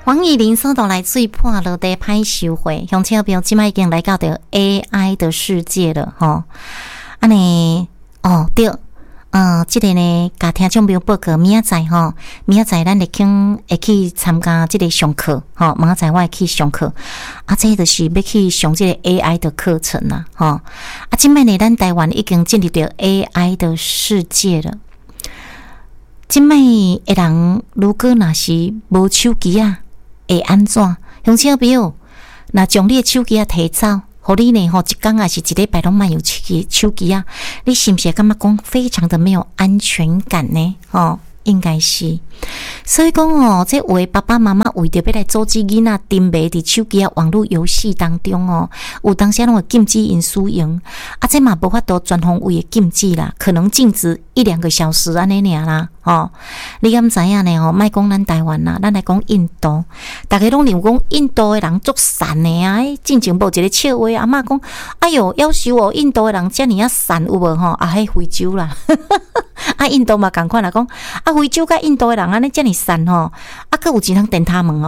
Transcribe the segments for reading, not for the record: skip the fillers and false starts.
黄以玲所带来最破落地歹收获，乡亲朋友即摆已经来到的 AI 的世界了吼。安尼对，即个呢，甲听众朋友报告，明仔载咱会去参加即个上课吼，明仔载我会去上课，这就是要去上即个 AI 的课程啦吼。即摆呢，咱台湾已经进入到 AI 的世界了。即摆的人如果若是无手机会安怎？乡亲朋友，若将你的手机摕走，互你呢一天还是一礼拜拢莫用手机你是不是感觉讲非常的没有安全感呢？应该是。所以讲这有的爸爸妈妈为着要来阻止囡仔沉迷伫手机网络游戏当中有当时拢会禁止因使用这嘛无法度全方位的禁止啦，可能禁止1-2个小时安尼尔啦你敢知影呢莫讲咱台湾啦，咱来讲印度，大家拢认为讲印度的人足善的进前无一个笑话，阿嬷讲哎哟，夭寿印度的人遮尔善有无迄非洲啦印度嘛同款啦，讲非洲甲印度的人安尼遮尔善佫有钱通电他们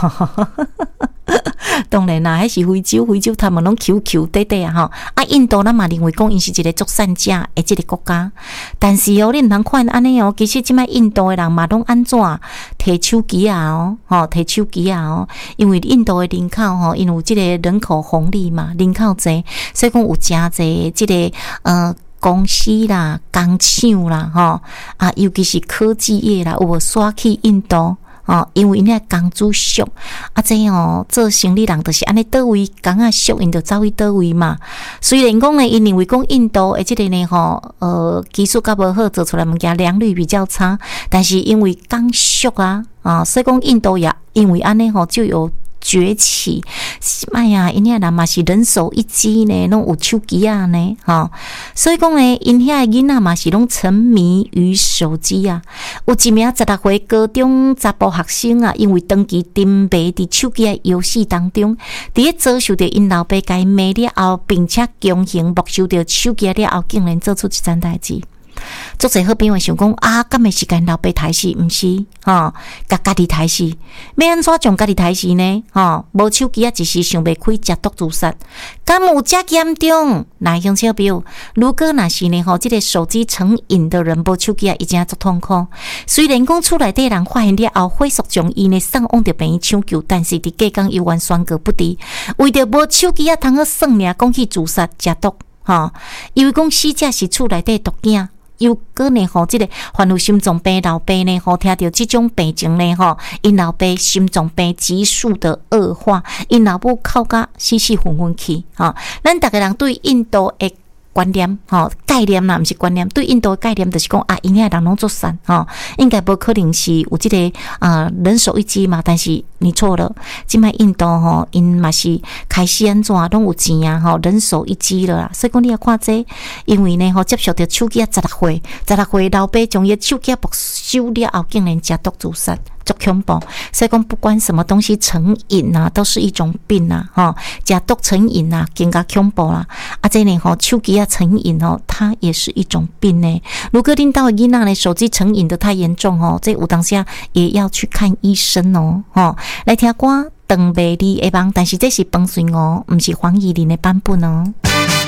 当然啦，迄是非洲他们拢 QQ 短短印度咱嘛认为讲因是一个足善者的即个国家，但是你毋通看安尼其实即摆印度的人嘛拢安怎摕手机摕手机因为印度的人口因有即个人口红利嘛，人口侪，所以讲有诚侪即个公司啦、工厂啦尤其是科技业啦，有无刷去印度因为因遐工资俗做生意人就是安尼，倒位工俗因就走去倒位嘛。虽然讲呢，因认为讲印度的即个呢技术较无好，做出来物件良率比较差，但是因为工俗所以讲印度也因为安尼就有崛起。哎呀，因遐人嘛是人手一机呢，拢有手机呢所以讲呢，因遐的囡仔嘛是拢沉迷于手机有一名16岁高中查甫学生因为长期沉迷伫手机的游戏当中，伫咧遭受到因老爸甲伊骂了后，并且强行没收到手机了后，竟然做出一件代志。足侪好朋友想讲敢会是跟老爸刣死？毋是甲家己刣死。要安怎将家己刣死呢？无手机一时想袂开，食毒自杀，敢有遮严重？来，乡亲朋友，如果若是呢即个手机成瘾的人，无手机已经足痛苦。虽然讲厝内底人发现了后，快速将伊呢送往着病院抢救，但是伫隔天依然宣告不治，为着无手机通好算命，讲去自杀食毒因为讲死者是厝内底毒囝。又个呢即个患有心脏病老爸呢听到这种病情呢因老爸心脏病急速的恶化，因老母哭甲死昏昏去咱大家人对印度的观念概念啦，毋是观念，对印度的概念就是讲因遐人拢做善应该无可能是有这个人手一机嘛，但是你错了，现在印度因嘛是开始安怎拢有钱人手一机了啦，所以讲你要看这因为呢接受到手机16岁老爸将伊手机没收了后，竟然食毒自杀，足恐怖。所以讲不管什么东西成瘾都是一种病食毒成瘾更加恐怖啦这呢手机成瘾它也是一种病呢。如果恁兜的囡仔呢手机成瘾的太严重这有当下也要去看医生来听歌长袂离的梦，但是这是放水不是黄以玲的版本